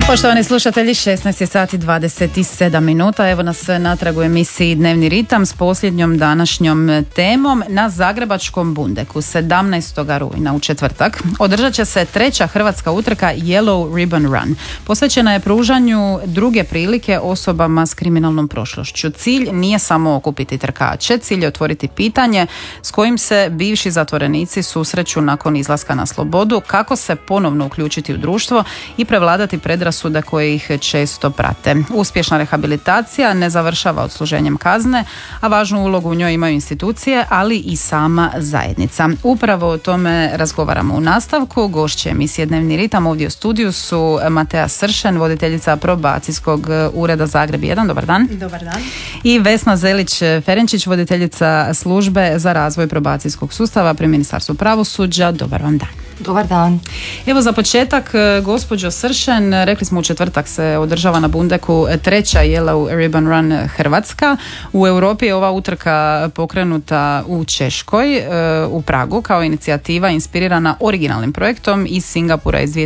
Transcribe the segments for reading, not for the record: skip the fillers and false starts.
Poštovani slušatelji, 16 je sati 27 minuta. Evo nas natrag u emisiji Dnevni ritam s posljednjom današnjom temom. Na zagrebačkom Bundeku 17. rujna u četvrtak održat će se treća hrvatska utrka Yellow Ribbon Run. Posvećena je pružanju druge prilike osobama s kriminalnom prošlošću. Cilj nije samo okupiti trkače, cilj je otvoriti pitanje s kojim se bivši zatvorenici susreću nakon izlaska na slobodu, kako se ponovno uključiti u društvo i prevladati predrasude koje ih često prate. Uspješna rehabilitacija ne završava odsluženjem kazne, a važnu ulogu u njoj imaju institucije, ali i sama zajednica. Upravo o tome razgovaramo u nastavku. Gošće emisije Dnevni ritam ovdje u studiju su Matea Sršen, voditeljica probacijskog ureda Zagreb 1. Dobar dan. Dobar dan. I Vesna Zelić-Ferenčić, voditeljica službe za razvoj probacijskog sustava pri Ministarstvu pravosuđa. Dobar vam dan. Dobar dan. Evo za početak, gospođo Sršen, rekli smo u četvrtak se održava na Bundeku treća Yellow Ribbon Run Hrvatska. U Europi je ova utrka pokrenuta u Češkoj, u Pragu, kao inicijativa inspirirana originalnim projektom iz Singapura iz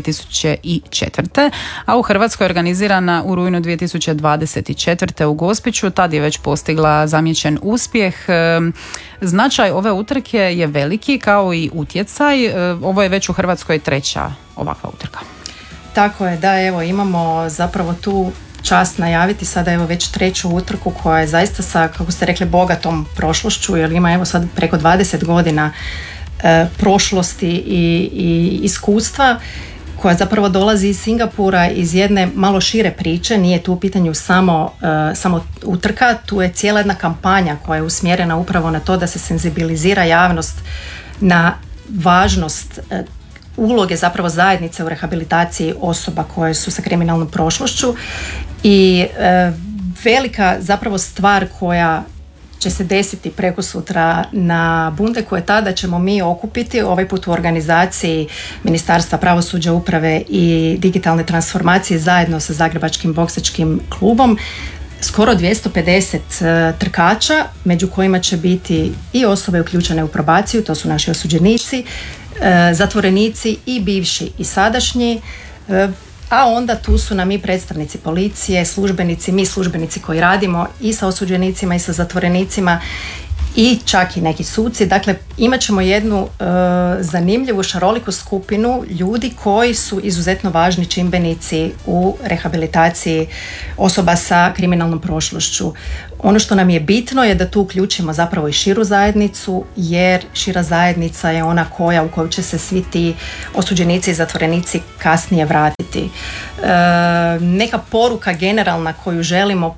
2004. A u Hrvatskoj je organizirana u rujnu 2024. u Gospiću. Tad je već postigla zamijećen uspjeh. Značaj ove utrke je veliki, kao i utjecaj. Ovo je već u Hrvatskoj treća ovakva utrka. Tako je, da, evo imamo zapravo tu čast najaviti sada evo već treću utrku koja je zaista sa, kako ste rekli, bogatom prošlošću, jer ima evo sad preko 20 godina prošlosti i iskustva, koja zapravo dolazi iz Singapura, iz jedne malo šire priče. Nije tu u pitanju samo utrka, tu je cijela jedna kampanja koja je usmjerena upravo na to da se senzibilizira javnost na važnost uloge zapravo zajednice u rehabilitaciji osoba koje su sa kriminalnom prošlošću i velika zapravo stvar koja će se desiti prekosutra na Bundeku je ta da ćemo mi okupiti, ovaj put u organizaciji Ministarstva pravosuđa, uprave i digitalne transformacije zajedno sa Zagrebačkim boksačkim klubom, skoro 250 trkača, među kojima će biti i osobe uključene u probaciju, to su naši osuđenici, zatvorenici i bivši i sadašnji, a onda tu su nam i predstavnici policije, službenici, mi službenici koji radimo i sa osuđenicima i sa zatvorenicima i čak i neki suci. Dakle, imat ćemo jednu zanimljivu, šaroliku skupinu ljudi koji su izuzetno važni čimbenici u rehabilitaciji osoba sa kriminalnom prošlošću. Ono što nam je bitno je da tu uključimo zapravo i širu zajednicu, jer šira zajednica je ona u koju će se svi ti osuđenici i zatvorenici kasnije vratiti. Neka poruka generalna koju želimo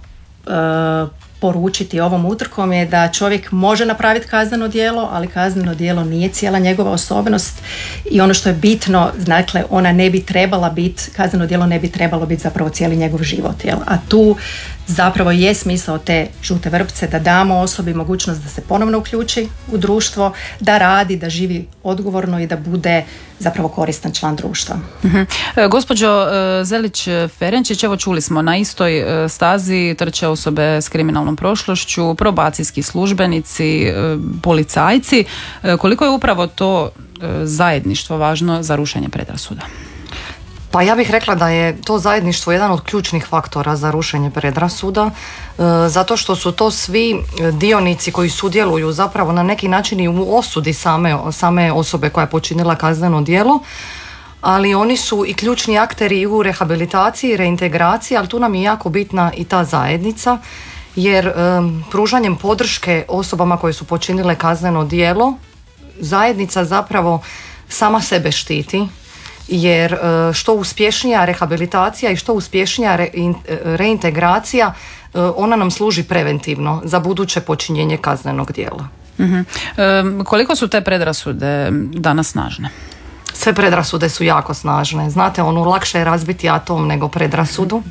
poručiti ovom utrkom je da čovjek može napraviti kazneno djelo, ali kazneno djelo nije cijela njegova osobnost i ono što je bitno, dakle, ona ne bi trebala biti, kazneno djelo ne bi trebalo biti zapravo cijeli njegov život, jel? A tu zapravo je smisao te žute vrpce da damo osobi mogućnost da se ponovno uključi u društvo, da radi, da živi odgovorno i da bude zapravo koristan član društva. Gospođo Zelić-Ferenčić, evo čuli smo, na istoj stazi trče osobe s kriminalnom prošlošću, probacijski službenici, policajci. Koliko je upravo to zajedništvo važno za rušenje predrasuda? Pa ja bih rekla da je to zajedništvo jedan od ključnih faktora za rušenje predrasuda, zato što su to svi dionici koji sudjeluju zapravo na neki način i u osudi same osobe koja je počinila kazneno djelo, ali oni su i ključni akteri i u rehabilitaciji i reintegraciji, ali tu nam je jako bitna i ta zajednica, jer pružanjem podrške osobama koje su počinile kazneno djelo, zajednica zapravo sama sebe štiti, jer što uspješnija rehabilitacija i što uspješnija reintegracija, ona nam služi preventivno za buduće počinjenje kaznenog djela. Koliko su te predrasude danas snažne? Sve predrasude su jako snažne. Znate, lakše je razbiti atom nego predrasudu.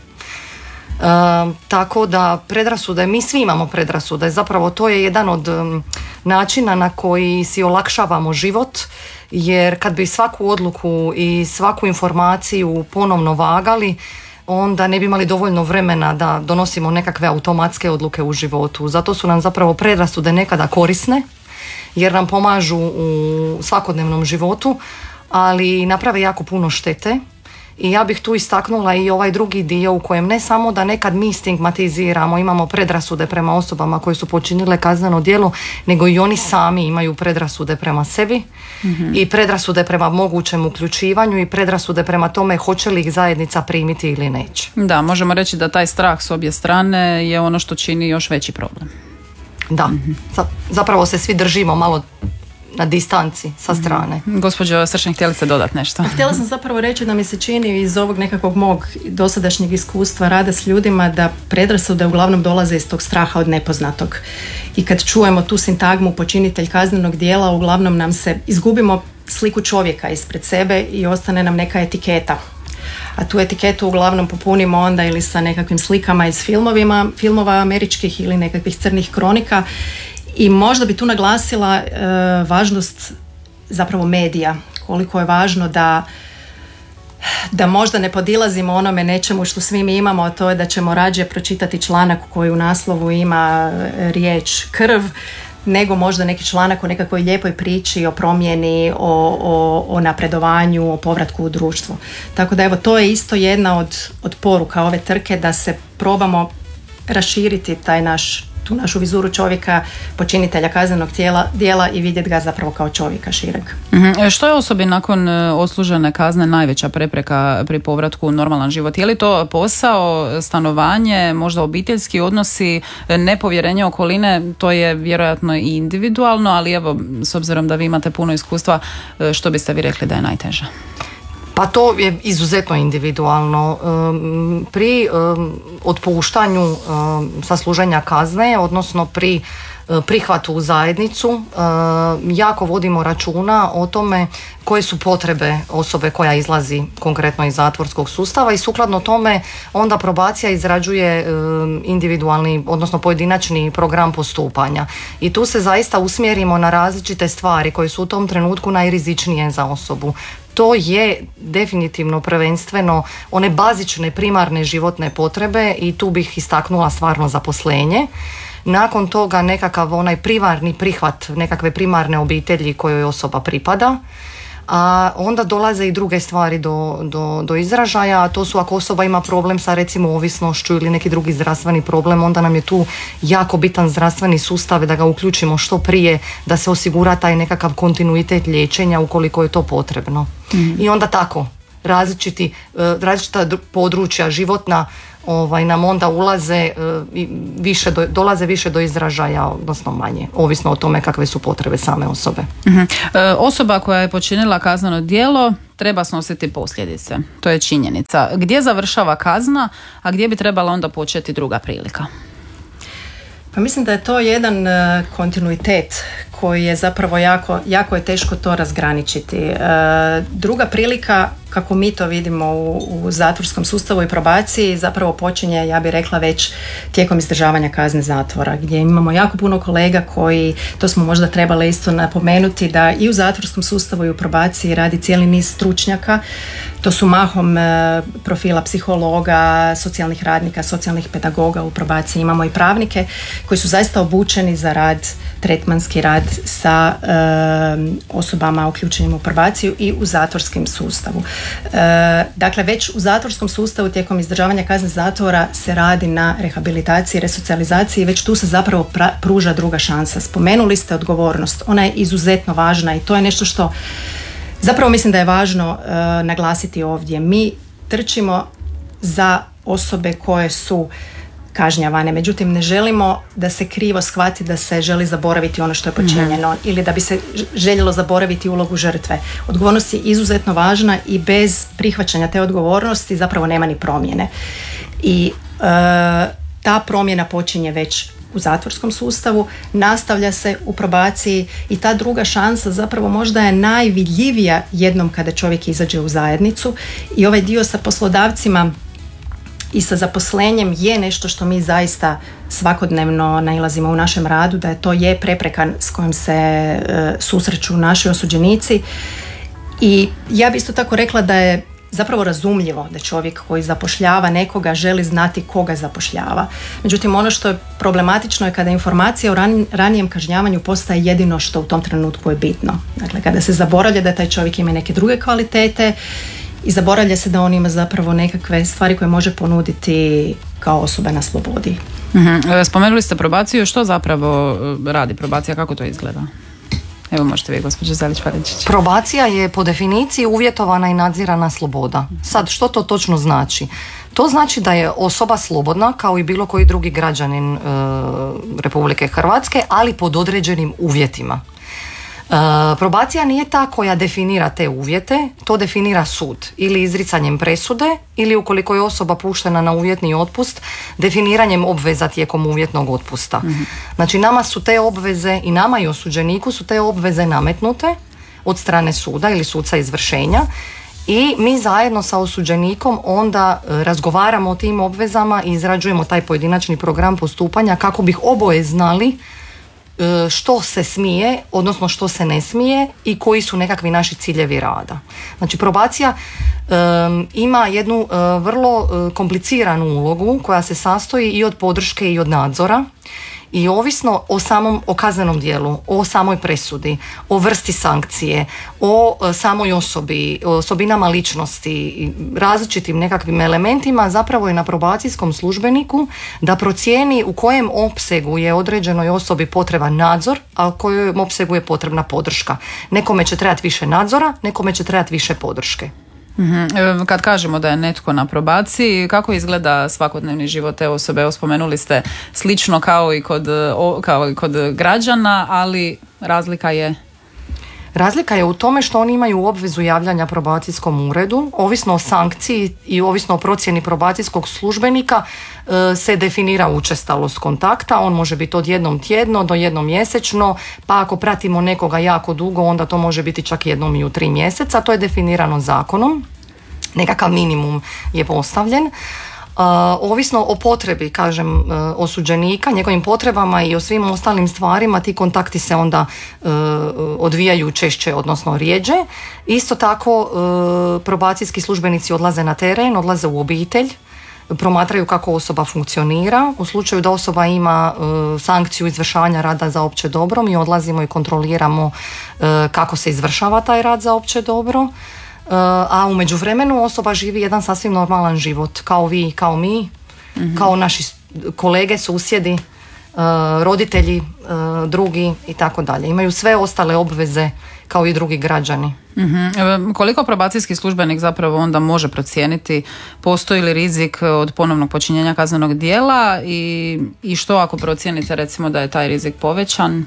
Tako da predrasude, mi svi imamo predrasude, zapravo to je jedan od načina na koji si olakšavamo život, jer kad bi svaku odluku i svaku informaciju ponovno vagali, onda ne bi imali dovoljno vremena da donosimo nekakve automatske odluke u životu. Zato su nam zapravo predrasude nekada korisne, jer nam pomažu u svakodnevnom životu, ali naprave jako puno štete I ja bih tu istaknula i ovaj drugi dio u kojem ne samo da nekad mi stigmatiziramo, imamo predrasude prema osobama koje su počinile kazneno djelo, nego i oni sami imaju predrasude prema sebi i predrasude prema mogućem uključivanju i predrasude prema tome hoće li ih zajednica primiti ili neće. Da, možemo reći da taj strah s obje strane je ono što čini još veći problem. Da, zapravo se svi držimo malo na distanci sa strane. Gospođo Sršan, htjeli ste dodati nešto? Htjela sam zapravo reći da mi se čini iz ovog nekakvog mog dosadašnjeg iskustva rada s ljudima da predrasude uglavnom dolaze iz tog straha od nepoznatog. I kad čujemo tu sintagmu počinitelj kaznenog djela, uglavnom nam se izgubimo sliku čovjeka ispred sebe i ostane nam neka etiketa. A tu etiketu uglavnom popunimo onda ili sa nekakvim slikama iz filmova američkih ili nekakvih crnih kronika. I možda bi tu naglasila važnost zapravo medija, koliko je važno da možda ne podilazimo onome nečemu što svi mi imamo, a to je da ćemo rađe pročitati članak koji u naslovu ima riječ krv, nego možda neki članak o nekakvoj lijepoj priči, o promjeni, o napredovanju, o povratku u društvo. Tako da evo, to je isto jedna od poruka ove trke, da se probamo raširiti tu našu vizuru čovjeka, počinitelja kaznenog djela i vidjeti ga zapravo kao čovjeka šireg. Što je osobi nakon odslužene kazne najveća prepreka pri povratku u normalan život? Je li to posao, stanovanje, možda obiteljski odnosi, nepovjerenje okoline? To je vjerojatno i individualno, ali evo, s obzirom da vi imate puno iskustva, što biste vi rekli da je najteže? Pa to je izuzetno individualno. Pri otpuštanju sa služenja kazne, odnosno pri prihvatu u zajednicu, jako vodimo računa o tome koje su potrebe osobe koja izlazi konkretno iz zatvorskog sustava i sukladno tome onda probacija izrađuje individualni, odnosno pojedinačni program postupanja. I tu se zaista usmjerimo na različite stvari koje su u tom trenutku najrizičnije za osobu. To je definitivno prvenstveno one bazične primarne životne potrebe i tu bih istaknula stvarno zaposlenje. Nakon toga nekakav onaj primarni prihvat nekakve primarne obitelji kojoj osoba pripada, a onda dolaze i druge stvari do izražaja, a to su ako osoba ima problem sa recimo ovisnošću ili neki drugi zdravstveni problem, onda nam je tu jako bitan zdravstveni sustav da ga uključimo što prije, da se osigura taj nekakav kontinuitet liječenja ukoliko je to potrebno. I onda tako različita područja životna nam onda dolaze više do izražaja, odnosno manje, ovisno o tome kakve su potrebe same osobe. Osoba koja je počinila kazneno djelo treba snositi posljedice, to je činjenica. Gdje završava kazna, a gdje bi trebala onda početi druga prilika? Pa mislim da je to jedan kontinuitet koji je zapravo jako je teško to razgraničiti. Druga prilika, kako mi to vidimo u zatvorskom sustavu i probaciji, zapravo počinje, ja bih rekla, već tijekom izdržavanja kazne zatvora, gdje imamo jako puno kolega koji, to smo možda trebali isto napomenuti, da i u zatvorskom sustavu i u probaciji radi cijeli niz stručnjaka. To su mahom profila psihologa, socijalnih radnika, socijalnih pedagoga, u probaciji imamo i pravnike koji su zaista obučeni za rad, tretmanski rad sa osobama uključenim u probaciju i u zatvorskim sustavu. Dakle, već u zatvorskom sustavu tijekom izdržavanja kazne zatvora se radi na rehabilitaciji, resocijalizaciji, već tu se zapravo pruža druga šansa. Spomenuli ste odgovornost, ona je izuzetno važna i to je nešto što zapravo mislim da je važno naglasiti ovdje. Mi trčimo za osobe koje su kažnjavane, međutim ne želimo da se krivo shvati da se želi zaboraviti ono što je počinjeno ili da bi se željelo zaboraviti ulogu žrtve. Odgovornost je izuzetno važna i bez prihvaćanja te odgovornosti zapravo nema ni promjene. I ta promjena počinje već u zatvorskom sustavu, nastavlja se u probaciji i ta druga šansa zapravo možda je najvidljivija jednom kada čovjek izađe u zajednicu i ovaj dio sa poslodavcima i sa zaposlenjem je nešto što mi zaista svakodnevno nailazimo u našem radu, da je to je prepreka s kojom se susreću naši osuđenici. I ja bi isto tako rekla da je zapravo razumljivo da čovjek koji zapošljava nekoga želi znati koga zapošljava. Međutim, ono što je problematično je kada informacija o ranijem kažnjavanju postaje jedino što u tom trenutku je bitno. Dakle, kada se zaboravlja da taj čovjek ima neke druge kvalitete i zaboravlja se da on ima zapravo nekakve stvari koje može ponuditi kao osoba na slobodi. Spomenuli ste probaciju, što zapravo radi probacija, kako to izgleda? Evo možete vi, gospođo Zelić-Parinčić. Probacija je po definiciji uvjetovana i nadzirana sloboda. Sad, što to točno znači? To znači da je osoba slobodna kao i bilo koji drugi građanin Republike Hrvatske, ali pod određenim uvjetima. Probacija nije ta koja definira te uvjete, to definira sud ili izricanjem presude ili ukoliko je osoba puštena na uvjetni otpust, definiranjem obveza tijekom uvjetnog otpusta. Znači nama su te obveze i nama i osuđeniku su te obveze nametnute od strane suda ili suca izvršenja i mi zajedno sa osuđenikom onda razgovaramo o tim obvezama i izrađujemo taj pojedinačni program postupanja kako bi oboje znali što se smije, odnosno što se ne smije i koji su nekakvi naši ciljevi rada. Znači probacija ima jednu vrlo kompliciranu ulogu koja se sastoji i od podrške i od nadzora i ovisno o kaznenom dijelu, o samoj presudi, o vrsti sankcije, o samoj osobi, o osobinama ličnosti, različitim nekakvim elementima, zapravo je na probacijskom službeniku da procijeni u kojem opsegu je određenoj osobi potreban nadzor, a u kojem opsegu je potrebna podrška. Nekome će trebati više nadzora, nekome će trebati više podrške. Kad kažemo da je netko na probaciji, kako izgleda svakodnevni život te osobe? Evo, spomenuli ste slično kao i kod građana, ali razlika je? Razlika je u tome što oni imaju obvezu javljanja probacijskom uredu, ovisno o sankciji i ovisno o procjeni probacijskog službenika se definira učestalost kontakta, on može biti od jednom tjedno do jednom mjesečno, pa ako pratimo nekoga jako dugo onda to može biti čak jednom i u 3 mjeseca, to je definirano zakonom, nekakav minimum je postavljen. Ovisno o potrebi, kažem, osuđenika, njegovim potrebama i o svim ostalim stvarima, ti kontakti se onda odvijaju češće, odnosno rjeđe. Isto tako probacijski službenici odlaze na teren, odlaze u obitelj, promatraju kako osoba funkcionira. U slučaju da osoba ima sankciju izvršavanja rada za opće dobro, mi odlazimo i kontroliramo kako se izvršava taj rad za opće dobro. A u međuvremenu osoba živi jedan sasvim normalan život, kao vi, kao mi, kao naši kolege, susjedi, roditelji, drugi i tako dalje. Imaju sve ostale obveze kao i drugi građani. Koliko probacijski službenik zapravo onda može procijeniti postoji li rizik od ponovnog počinjenja kaznenog djela i što ako procijenite recimo da je taj rizik povećan?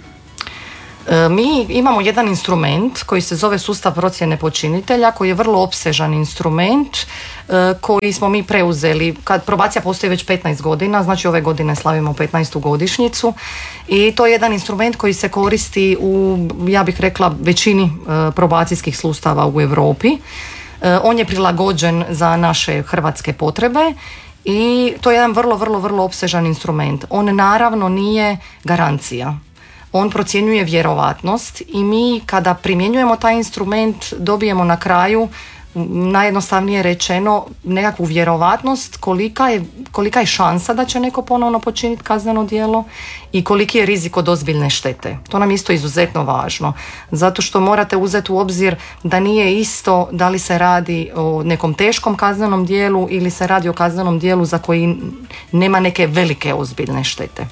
Mi imamo jedan instrument koji se zove sustav procjene počinitelja, koji je vrlo opsežan instrument koji smo mi preuzeli. Kad probacija postoji već 15 godina, znači ove godine slavimo 15. godišnjicu i to je jedan instrument koji se koristi u, ja bih rekla, većini probacijskih sustava u Europi. On je prilagođen za naše hrvatske potrebe i to je jedan vrlo opsežan instrument. On naravno nije garancija. On procjenjuje vjerovatnost i mi kada primjenjujemo taj instrument dobijemo na kraju, najjednostavnije rečeno, nekakvu vjerovatnost kolika je šansa da će neko ponovno počiniti kazneno djelo i koliki je rizik od ozbiljne štete. To nam isto izuzetno važno, zato što morate uzeti u obzir da nije isto da li se radi o nekom teškom kaznenom djelu ili se radi o kaznenom djelu za koji nema neke velike ozbiljne štete.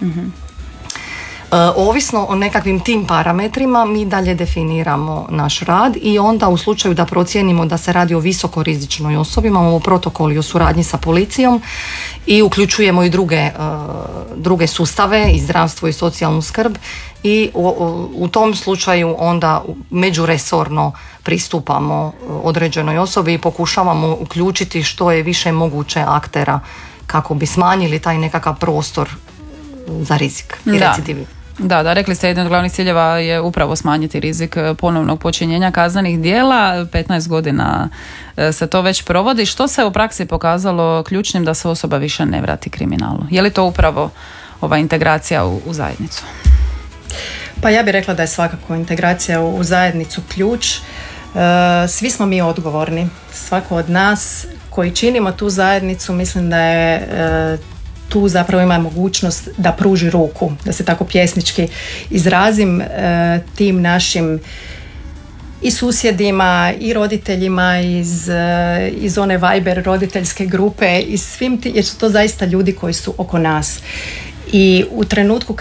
Ovisno o nekakvim tim parametrima mi dalje definiramo naš rad i onda u slučaju da procijenimo da se radi o visokorizičnoj osobi imamo protokol o suradnji sa policijom i uključujemo i druge sustave i zdravstvo i socijalnu skrb i u tom slučaju onda međuresorno pristupamo određenoj osobi i pokušavamo uključiti što je više moguće aktera kako bi smanjili taj nekakav prostor za rizik i recidivu. Da, rekli ste, jedan od glavnih ciljeva je upravo smanjiti rizik ponovnog počinjenja kaznenih djela. 15 godina se to već provodi. Što se u praksi pokazalo ključnim da se osoba više ne vrati kriminalu? Je li to upravo ova integracija u zajednicu? Pa ja bih rekla da je svakako integracija u zajednicu ključ. Svi smo mi odgovorni. Svako od nas koji činimo tu zajednicu, mislim da je tu zapravo ima mogućnost da pruži ruku, da se tako pjesnički izrazim, tim našim i susjedima i roditeljima iz one Viber roditeljske grupe i svim jer su to zaista ljudi koji su oko nas. I u trenutku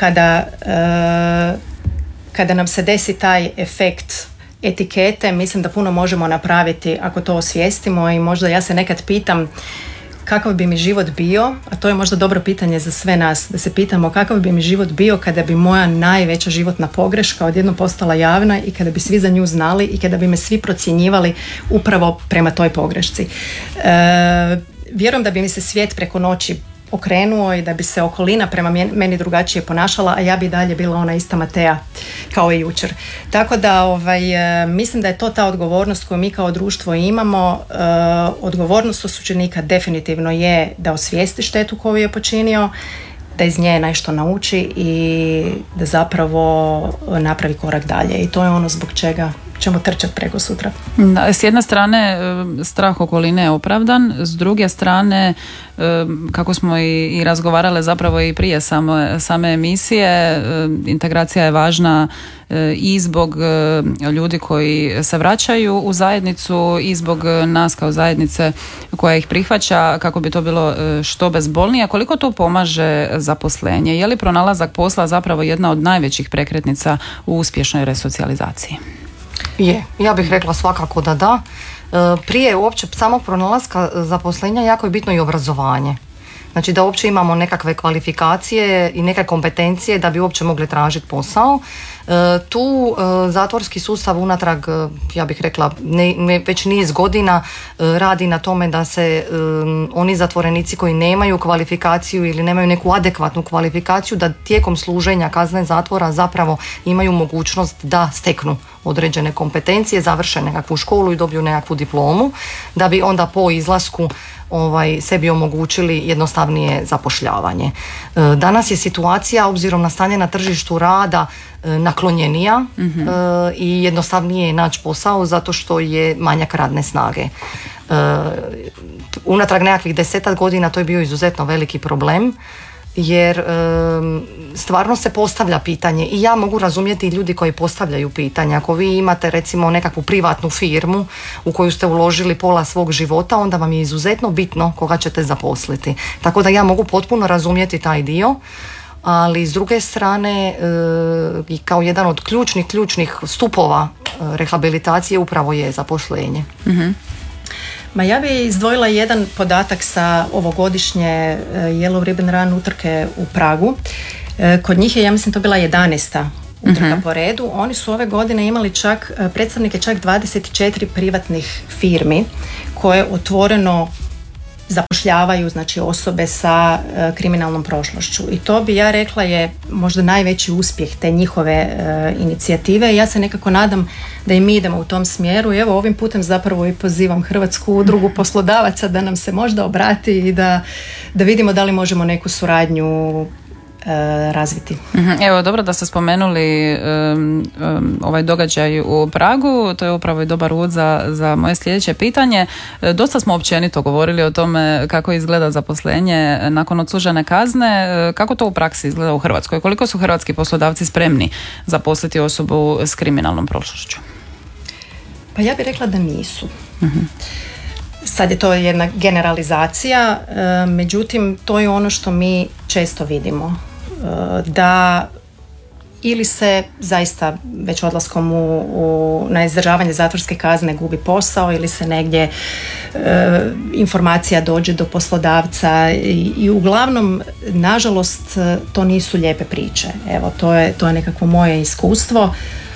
kada nam se desi taj efekt etikete, mislim da puno možemo napraviti ako to osvijestimo i možda ja se nekad pitam kakav bi mi život bio, a to je možda dobro pitanje za sve nas, da se pitamo kakav bi mi život bio kada bi moja najveća životna pogreška odjednom postala javna i kada bi svi za nju znali i kada bi me svi procjenjivali upravo prema toj pogrešci. Vjerujem da bi mi se svijet preko noći okrenuo i da bi se okolina prema meni drugačije ponašala, a ja bi dalje bila ona ista Matea kao i jučer. Tako da mislim da je to ta odgovornost koju mi kao društvo imamo. Odgovornost osuđenika definitivno je da osvijesti štetu koju je počinio, da iz nje nešto nauči i da zapravo napravi korak dalje. I to je ono zbog čega ćemo trčati preko sutra. Da, s jedne strane strah okoline je opravdan, s druge strane kako smo i razgovarale zapravo i prije same emisije, integracija je važna i zbog ljudi koji se vraćaju u zajednicu i zbog nas kao zajednice koja ih prihvaća kako bi to bilo što bezbolnije. Koliko to pomaže zaposlenje? Je li pronalazak posla zapravo jedna od najvećih prekretnica u uspješnoj resocijalizaciji? Je, ja bih rekla svakako da da. Prije uopće samog pronalaska zaposlenja jako je bitno i obrazovanje. Znači da uopće imamo nekakve kvalifikacije i neke kompetencije da bi uopće mogli tražiti posao. Tu zatvorski sustav unatrag, ja bih rekla, već niz godina radi na tome da se oni zatvorenici koji nemaju kvalifikaciju ili nemaju neku adekvatnu kvalifikaciju, da tijekom služenja kazne zatvora zapravo imaju mogućnost da steknu određene kompetencije, završe nekakvu školu i dobiju nekakvu diplomu, da bi onda po izlasku sebi omogućili jednostavnije zapošljavanje. Danas je situacija, obzirom na stanje na tržištu rada, naklonjenija i jednostavnije je naći posao zato što je manjak radne snage. Unatrag nekakvih 10 godina to je bio izuzetno veliki problem, jer stvarno se postavlja pitanje i ja mogu razumjeti ljudi koji postavljaju pitanja. Ako vi imate recimo nekakvu privatnu firmu u koju ste uložili pola svog života, onda vam je izuzetno bitno koga ćete zaposliti. Tako da ja mogu potpuno razumjeti taj dio, ali s druge strane i kao jedan od ključnih stupova rehabilitacije upravo je zaposlenje. Ma ja bih izdvojila jedan podatak sa ovogodišnje Yellow Ribbon Run utrke u Pragu. Kod njih je, ja mislim, to bila 11. utrka po redu. Oni su ove godine imali predstavnike čak 24 privatnih firmi koje otvoreno zapošljavaju, znači, osobe sa kriminalnom prošlošću. I to bi ja rekla je možda najveći uspjeh te njihove inicijative. Ja se nekako nadam da i mi idemo u tom smjeru. I evo, ovim putem zapravo i pozivam Hrvatsku udrugu poslodavaca da nam se možda obrati i da vidimo da li možemo neku suradnju razviti. Evo, dobro da ste spomenuli ovaj događaj u Pragu, to je upravo i dobar uvod za moje sljedeće pitanje. Dosta smo općenito govorili o tome kako izgleda zaposlenje nakon odslužene kazne. Kako to u praksi izgleda u Hrvatskoj? Koliko su hrvatski poslodavci spremni zaposliti osobu s kriminalnom prošlošću? Pa ja bih rekla da nisu. Sad je to jedna generalizacija, međutim to je ono što mi često vidimo, da ili se zaista već odlaskom na izdržavanje zatvorske kazne gubi posao, ili se negdje informacija dođe do poslodavca i uglavnom, nažalost, to nisu lijepe priče. Evo, to je nekako moje iskustvo.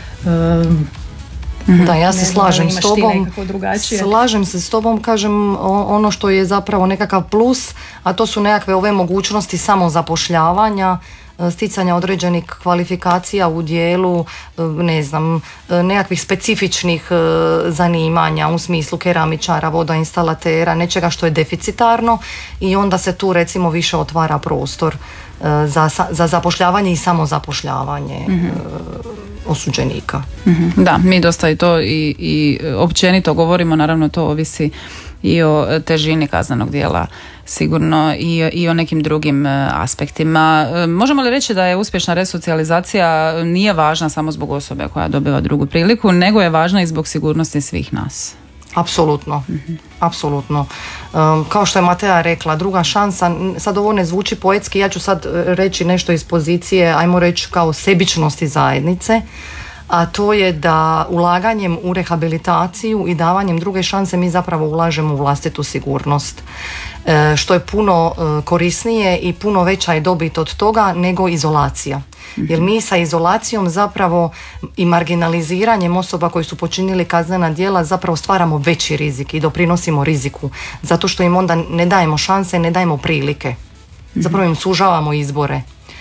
Da, ja se slažem s tobom. Slažem se s tobom, kažem, ono što je zapravo nekakav plus, a to su nekakve ove mogućnosti samozapošljavanja, sticanja određenih kvalifikacija u dijelu, ne znam, nekakvih specifičnih zanimanja u smislu keramičara, vodoinstalatera, nečega što je deficitarno, i onda se tu recimo više otvara prostor za zapošljavanje i samozapošljavanje osuđenika. Da, mi dosta i to i općenito govorimo, naravno to ovisi i o težini kaznenog djela sigurno i o nekim drugim aspektima. Možemo li reći da je uspješna resocijalizacija nije važna samo zbog osobe koja dobiva drugu priliku, nego je važna i zbog sigurnosti svih nas? Apsolutno, apsolutno. Kao što je Matea rekla, druga šansa, sad ovo ne zvuči poetski, ja ću sad reći nešto iz pozicije, ajmo reći kao sebičnosti zajednice, a to je da ulaganjem u rehabilitaciju i davanjem druge šanse mi zapravo ulažemo u vlastitu sigurnost, što je puno korisnije i puno veća je dobit od toga nego izolacija. Jer mi sa izolacijom zapravo i marginaliziranjem osoba koji su počinili kaznena djela zapravo stvaramo veći rizik i doprinosimo riziku, zato što im onda ne dajemo šanse, ne dajemo prilike. Zapravo im sužavamo izbore.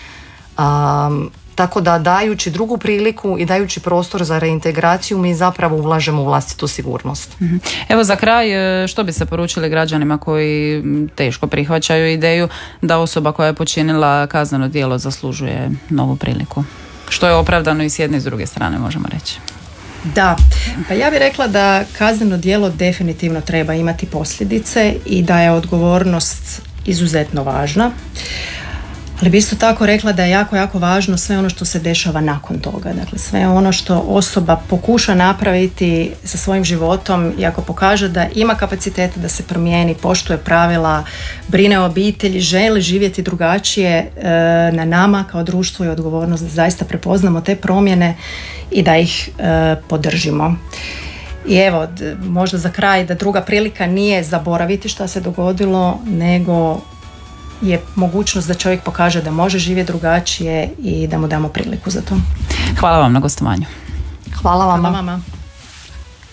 Tako da dajući drugu priliku i dajući prostor za reintegraciju mi zapravo ulažemo u vlastitu sigurnost. Evo za kraj, što bi se poručili građanima koji teško prihvaćaju ideju da osoba koja je počinila kazneno djelo zaslužuje novu priliku? Što je opravdano i s jedne i s druge strane, možemo reći. Da, pa ja bih rekla da kazneno djelo definitivno treba imati posljedice i da je odgovornost izuzetno važna. Ali bi isto tako rekla da je jako, jako važno sve ono što se dešava nakon toga. Dakle, sve ono što osoba pokuša napraviti sa svojim životom i ako pokaže da ima kapacitete da se promijeni, poštuje pravila, brine o obitelji, želi živjeti drugačije, na nama kao društvo je odgovornost da zaista prepoznamo te promjene i da ih podržimo. I evo, možda za kraj da druga prilika nije zaboraviti šta se dogodilo, nego je mogućnost da čovjek pokaže da može živjeti drugačije i da mu damo priliku za to. Hvala vam na gostovanju. Hvala vama. Hvala vama.